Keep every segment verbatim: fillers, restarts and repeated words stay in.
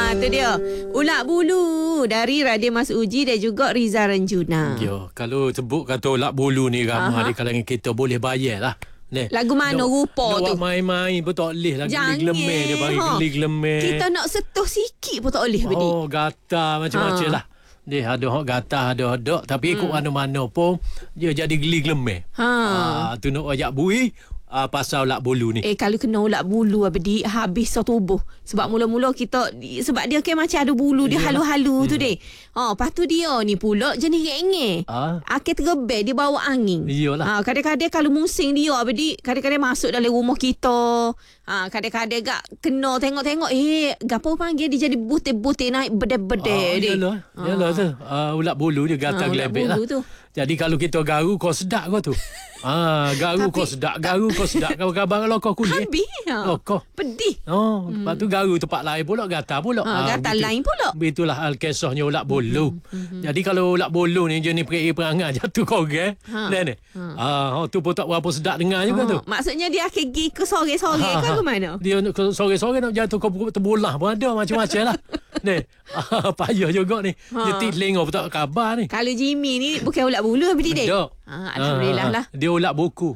Ha, tu dia. Ulat bulu dari Radin Mas Uji dan juga Riza Ranjuna. Yo, kalau sebut kata ulat bulu ni ramai di kalangan kita boleh bayar lah. Ni. Lagu mana Dok, rupa dok tu? main-main pun tak boleh lah. Jangan. Gelik-gelemeh dia bagi Ha. gelik-gelemeh. Kita nak sentuh sikit pun tak boleh. Oh, gatal macam-macam Ha. lah. Dia ada hok gatal, ada hok dok. Tapi ikut Hmm. mana-mana pun, dia jadi gelik-gelemeh. Ha. Ah, tu nak ajak bui. Uh, pasal ulat bulu ni. Eh kalau kena ulat bulu Abdi habis so tubuh. Sebab mula-mula kita sebab dia kan macam ada bulu dia Yalah. halu-halu Hmm. tu deh. Ha, lepas tu dia ni pula jenis rengeh. Ah. Akhir tergebel dia bawa angin. Iyalah. Ha, kadang-kadang kalau musim dia Abdi, kadang-kadang masuk dalam rumah kita. Ha, kadang-kadang gak kena tengok-tengok eh gapo panggil dia jadi butir-butir naik bedeh-bedeh Ah, deh. yalah. Yalah tu. Uh, ulat bulu dia gatal Ah, ulat gelebek lah. bulu tu. Jadi kalau kita garu kau sedap kau tu. Ah, garu Tapi- kau sedap, garu kau sedap. Kau kabar kalau kau kulit. Habis. Ha. Oh, kau. Pedih. Oh, hmm. lepas tu garu tempat lain pula, gatal pula. Ha, gatal begitu. lain pula. Begitulah hal kisahnya ulat bulu. Hmm. Jadi kalau ulat bulu ni jenis perangai jatuh korang. Ha. Ha. Ni. Ha. Ah, tu pun tak berapa sedap dengar juga Ha, tu. maksudnya dia akan pergi ke sore-sore Ha, ke ha. ke mana? Dia nak ke- sore-sore nak jatuh kau terbolah pun ada macam-macam lah. Ni. Ah, payah juga ni. Ha. Dia tik lengo pun tak khabar ni. Kalau Jimmy ni bukan ulat bulu Abdi dek. Dok. Ha, alhamdulillah Ah, lah. Dia ulat buku.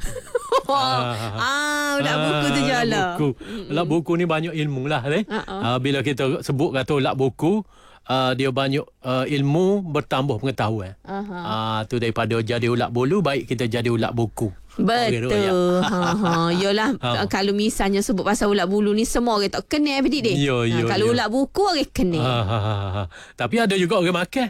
ah, ulat buku tu je ulat lah. buku. Ulat buku ni banyak ilmu lah. Eh? Uh-uh. Uh, bila kita sebut kata ulat buku, uh, dia banyak uh, ilmu bertambah pengetahuan. Aha. Uh, tu daripada jadi ulat bulu, baik kita jadi ulat buku. Betul. Ha ha. Yalah Ha. kalau misalnya sebut pasal ulat bulu ni semua orang tak kenal Abdi dek. Ya, ya, ha, kalau ya. ulat buku orang kenal. Ha, ha, ha, ha. Tapi ada juga orang makan.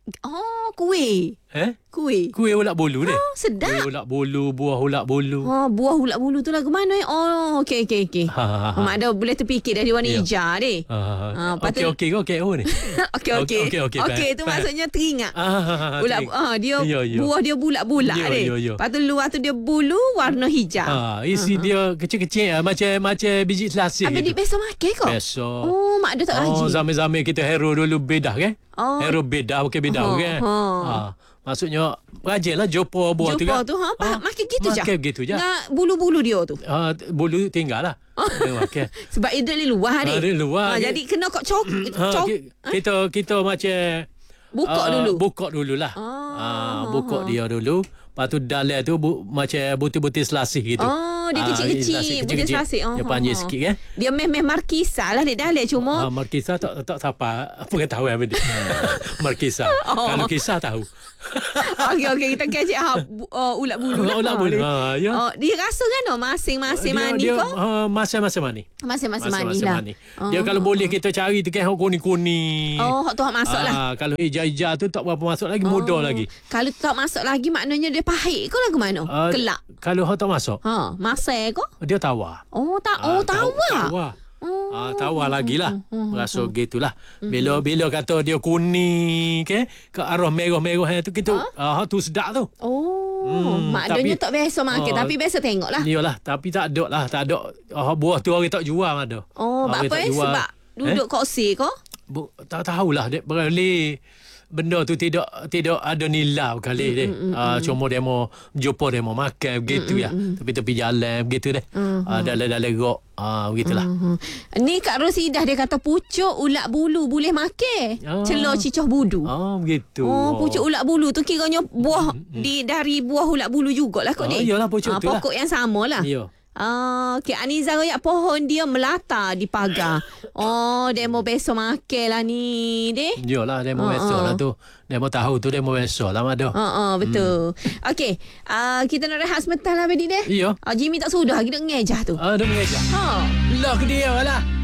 Oh, kuih. Eh? Kuih. Kuih ulat bulu ni. Oh, sedap. Kuih ulat bulu, buah ulat bulu. Oh, buah ulat bulu tu lagu mana eh? Oh, okey okey okey. Ha, ha, ha. Oh, mak ada boleh terfikir dah dia warna Ya. hijau dek. Ha, ha, ha. Ah, lepas tu- Okey, okey, okey. Oh ni. Okey okey. Okey, okey, Okey faham. tu maksudnya teringat. Ah, ha, ha, ha. Ulat ah dia Ya, ya. buah dia bulat-bulat Ya, deh. ya, ya. Lepas tu luar tu dia bulu warna hijau. Ha, isi uh-huh. dia kecil-kecil lah, macam macam biji selasih Habis gitu. dik biasa makan kau? Biasa. Oh, mak ada tak Oh, lagi. zaman-zaman kita hero dulu bedah kan? Oh. Hero bedah bukan bedah Ha, kan? ha. Ha. Maksudnya rajinlah jumpa buah tu Jumpa kan? tu ha, ha. makan gitu je. Makan gitu je. Dengan bulu-bulu dia tu. Ha, bulu tinggal lah. Dia makan. Sebab dia dari luar Ha, dek. dari luar. Ha, jadi kena kau cok Ha, cok ki- kita kita macam buka ah, dulu. Buka dululah. Ah, Ha, ha, buka ha. dia dulu. Lepas tu dalam tu bu, macam butir-butir selasih gitu. Oh, dia Ah, kecil-kecil, selasih butir selasih. Oh, Dia ha, panjang ha. sikit kan? Dia meh-meh markisa lah dek dalam cuma. Ah, Markisa tak tak siapa pengetahuan apa dia. Markisa. Oh. Kalau kisah tahu. Okey okey kita kecek ha bu, uh, ulat bulu lah. Ulat ha, bulu. dia. Ha, ya. Oh, dia rasa kan no masing-masing dia, mani dia, kau? uh, masa-masa mani. Masing-masing mani Masa-masa lah. mani. Dia kalau boleh kita cari tu kan hok kuning-kuning. Oh, hak tu hak masuk lah. Ah, kalau hijau-hijau tu tak berapa masuk lagi, Oh. muda lagi. Kalau tak masuk lagi maknanya dia pahit ke lagu mana? Ah, Kelak. Kalau hok tak masuk, Ha, masai ke? dia tawar. Oh, tak. Oh, Ah, taw- tawar. Tawar. Oh. Ah, tawar lagi lah. Rasa gitulah. Bila bila kata dia kuning ke, ke arah merah-merah tu kita ah tu sedap tu. Oh, Hmm, maknanya tapi- tak biasa makan Oh. tapi biasa tengok lah. Iyalah, tapi tak ada lah, tak ada. Ah, buah tu orang tak jual ada. Oh, Orang apa tak eh? jual. Sebab duduk eh? Koksi ke? Bu, tak tahulah dek berali benda tu tidak tidak ada nilai kali deh. Mm, mm, uh, cuma demo jumpa demo makan begitu mm, ya. Mm, tepi-tepi jalan begitu deh. Mm, uh, dalam-dalam rok ah uh, begitulah. Mm-hmm. Ni Kak Rosidah dia kata pucuk ulat bulu boleh makan. Ah. Celor cicah budu. Oh begitu. Oh, pucuk ulat bulu tu kiranya buah mm, di dari buah ulat bulu jugalah kot Oh, ni. iyalah, pucuk Ah, tu lah. pokok yang sama lah. Ya. Ah, okey, Aniza royak pohon dia melata di pagar. Oh, demo besok makan lah ni, deh. Iyalah demo Ah, besok ah. lah tu. Demo tahu tu demo besok lah ada. Ha ah, betul. Hmm. Okey, uh, kita nak rehat sebentar lah Bedi deh. Iya. Ah, Jimmy tak sudah lagi nak ngejah tu. Ah, dah mengejar. Ha. Lah ke dia lah.